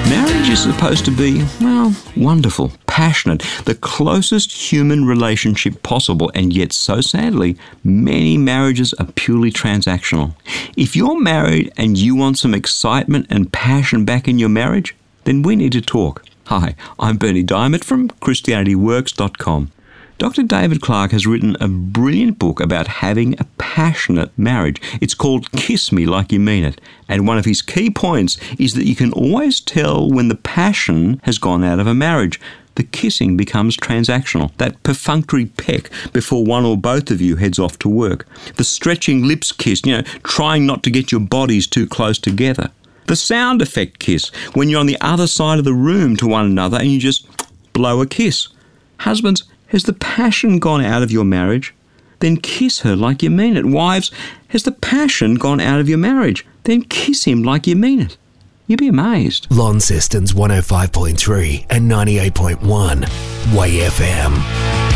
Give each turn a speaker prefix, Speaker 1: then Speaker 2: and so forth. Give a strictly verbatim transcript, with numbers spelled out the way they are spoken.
Speaker 1: Marriage is supposed to be, well, wonderful, passionate, the closest human relationship possible, and yet, so sadly, many marriages are purely transactional. If you're married and you want some excitement and passion back in your marriage, then we need to talk. Hi, I'm Berni Dymet from Christianity Works dot com. Doctor David Clarke has written a brilliant book about having a passionate marriage. It's called Kiss Me Like You Mean It. And one of his key points is that you can always tell when the passion has gone out of a marriage. The kissing becomes transactional. That perfunctory peck before one or both of you heads off to work. The stretching lips kiss, you know, trying not to get your bodies too close together. The sound effect kiss, when you're on the other side of the room to one another and you just blow a kiss. Husbands, has the passion gone out of your marriage? Then kiss her like you mean it. Wives, has the passion gone out of your marriage? Then kiss him like you mean it. You'd be amazed.
Speaker 2: Launceston's one oh five point three and ninety-eight point one, Way F M.